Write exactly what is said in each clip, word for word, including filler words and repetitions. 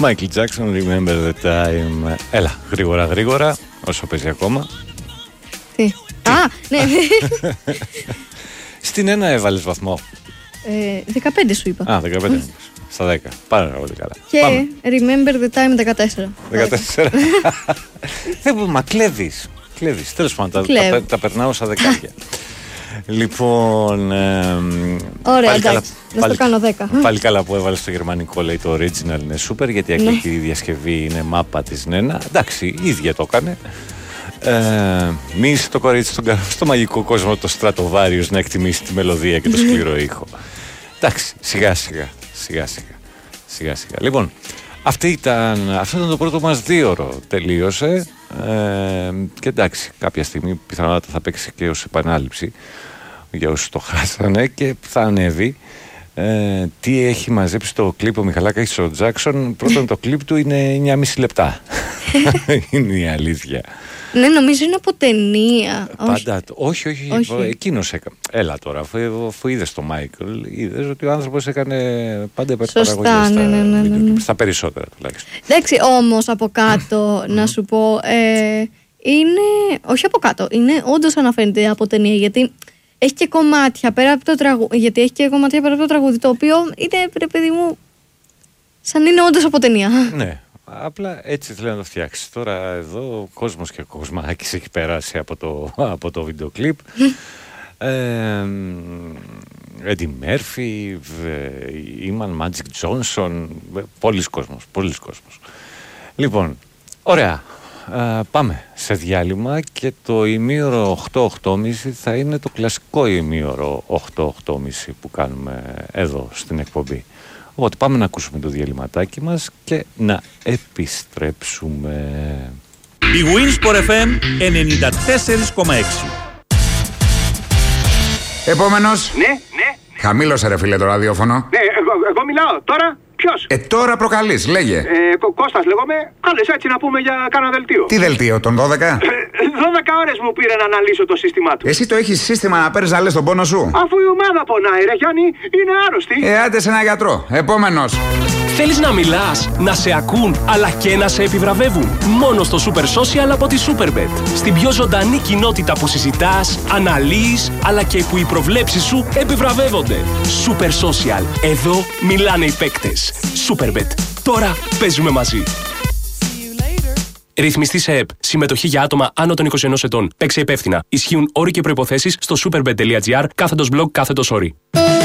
Michael Jackson, Remember the Time. Έλα, γρήγορα, γρήγορα, όσο παίζει ακόμα. Τι. Τι? Α, ναι. Στην ένα έβαλες βαθμό. Ε, δεκαπέντε σου είπα. Α, δεκαπέντε. Στα δέκα. Πάρα πολύ καλά. Και Πάμε. Remember the Time δεκατέσσερα. δεκατέσσερα. Δεν μπορούμε, μα κλέβεις. Κλέβεις. Τέλος πάντων, τα, τα, τα περνάω στα δεκάρια. Λοιπόν. Ε, ωραία, εντάξει. Να πάλι, το κάνω δέκα. Πάλι καλά που έβαλε στο γερμανικό, λέει το original είναι super, γιατί η αγγλική ναι. διασκευή είναι μάπα της Νένα. Εντάξει, η ίδια το έκανε. Ε, μη είσαι το κορίτσι στον, στο μαγικό κόσμο το Στρατοβάριος να εκτιμήσει τη μελωδία και το σκληρό ήχο. Εντάξει, σιγά σιγά, σιγά σιγά, σιγά σιγά. Λοιπόν, αυτή ήταν, αυτό ήταν το πρώτο μας δίωρο. Τελείωσε ε, και εντάξει, κάποια στιγμή πιθανότατα θα παίξει και ως επανάληψη για όσους το χάσανε και θα ανέβει. Ε, τι έχει μαζέψει το κλιπ ο Μιχαλάκης ο Τζάκσον? Πρώτον, το κλιπ του είναι εννιά και μισή λεπτά. Είναι η αλήθεια. Ναι, νομίζω είναι από ταινία. Πάντα. Όχι, όχι, όχι. όχι. Εκείνος έκανε. Έλα τώρα, αφού, αφού είδες το Μάικλ, είδες ότι ο άνθρωπος έκανε πάντα υπερπαραγωγή στα, ναι, ναι, ναι, ναι, ναι. στα περισσότερα τουλάχιστον. Εντάξει, όμως από κάτω να σου πω, ε, είναι. Όχι από κάτω, είναι όντως αναφέρεται από ταινία, γιατί. Έχει και κομμάτια πέρα από το τραγούδι. Γιατί έχει και κομμάτια πέρα από το τραγούδι, το οποίο είναι, ρε παιδί μου, σαν είναι όντως από ταινία. Ναι, απλά έτσι θέλει να το φτιάξει. Τώρα εδώ ο κόσμος και ο Κοσμάκης έχει περάσει από το, από το βίντεο κλιπ. Έντι Μέρφυ, Ήμαν Μάτζικ Τζόνσον, πολλοί κόσμος, πολλοί κόσμος. Λοιπόν, ωραία. Uh, πάμε σε διάλειμμα και το ημίωρο οκτώ οκτώ και μισή θα είναι το κλασικό ημίωρο οκτώ οκτώ και μισή που κάνουμε εδώ στην εκπομπή. Οπότε πάμε να ακούσουμε το διαλυματάκι μας και να επιστρέψουμε. Η Winsport εφ εμ ενενήντα τέσσερα κόμμα έξι. Επόμενος. Ναι, ναι. Χαμήλωσε ρε φίλε το ραδιόφωνο. Ναι, εγώ, εγώ μιλάω τώρα. Ποιος? Ε, τώρα προκαλείς, λέγε. Ε, Κώστας λέγομαι. Κάλες έτσι να πούμε για κάνα δελτίο. Τι δελτίο, τον δώδεκα? δώδεκα ώρες μου πήρε να αναλύσω το σύστημά του. Εσύ το έχεις σύστημα να παίρνεις να λες τον πόνο σου? Αφού η ομάδα πονάει, ρε Γιάννη, είναι άρρωστη. Ε, άντε σε ένα γιατρό. Επόμενος. Θέλεις να μιλάς, να σε ακούν, αλλά και να σε επιβραβεύουν? Μόνο στο Super Social από τη Superbet. Στην πιο ζωντανή κοινότητα που συζητάς, αναλύεις, αλλά και που οι προβλέψεις σου επιβραβεύονται. Super Social. Εδώ μιλάνε οι παίκτες. Superbet. Τώρα παίζουμε μαζί. Ρυθμιστή σε ΕΠ. Συμμετοχή για άτομα άνω των είκοσι ενός ετών. Παίξε υπεύθυνα. Ισχύουν όροι και προϋποθέσεις στο superbet.gr κάθετος blog κάθετος όροι.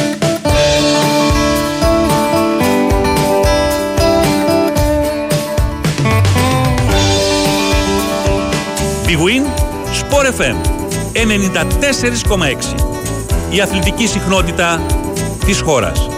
Big Win Sport εφ εμ ενενήντα τέσσερα κόμμα έξι. Η αθλητική συχνότητα της χώρας.